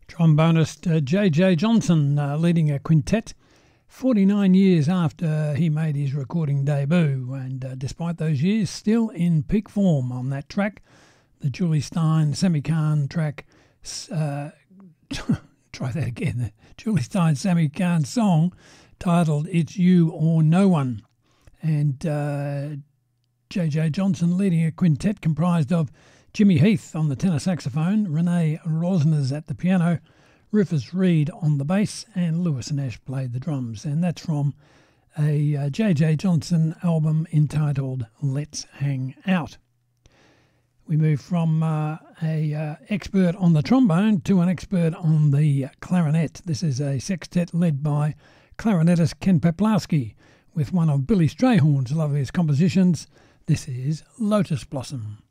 Trombonist J.J. Johnson leading a quintet 49 years after he made his recording debut, and despite those years, still in peak form on that track, the Julie Stein Sammy Kahn track. Try that again. The Julie Stein Sammy Kahn song titled "It's You or No One," and J.J. Johnson leading a quintet comprised of Jimmy Heath on the tenor saxophone, Renee Rosners at the piano, Rufus Reid on the bass, and Lewis Nash played the drums. And that's from a J.J. Johnson album entitled Let's Hang Out. We move from a expert on the trombone to an expert on the clarinet. This is a sextet led by clarinetist Ken Peplowski with one of Billy Strayhorn's loveliest compositions. This is Lotus Blossom.